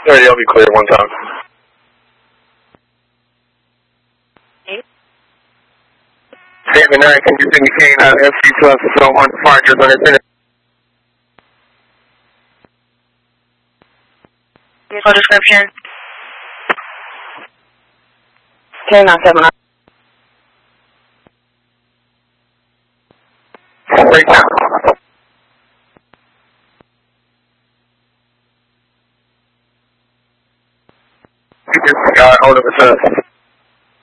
Yeah, you'll be clear one time. David 9, can you indicate FC plus 1 departures on this? Vehicle description. K979. Right now. You just got hold of us.